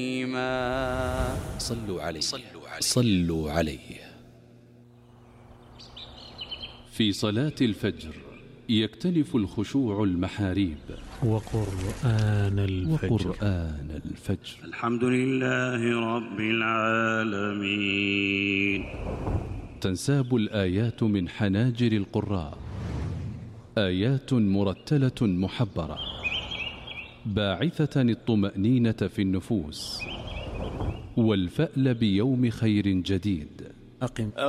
صلوا عليه. في صلاة الفجر يكتنف الخشوع المحاريب. وقرآن الفجر. الحمد لله رب العالمين. تنساب الآيات من حناجر القراء، آيات مرتلة محبرة باعثة الطمأنينة في النفوس والفأل بيوم خير جديد.